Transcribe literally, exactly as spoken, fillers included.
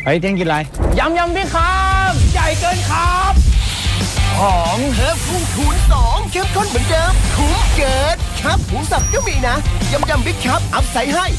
เฮ้ยเที่ยงกินอะไรยำยำพี่ครับใหญ่เกินครับหอมเพิ่มพุ่งคูณสองเข้มข้นเหมือนเดิมคุ้มเกินครับหมูสับก็มีนะยำยำบิ๊กครับอัพไซด์ให้